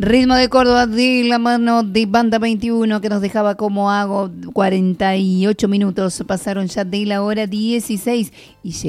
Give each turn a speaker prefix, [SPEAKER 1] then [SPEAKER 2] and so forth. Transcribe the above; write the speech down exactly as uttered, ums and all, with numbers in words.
[SPEAKER 1] Ritmo de Córdoba de la mano de Banda veintiuno que nos dejaba como hago cuarenta y ocho minutos. Pasaron ya de la hora dieciséis y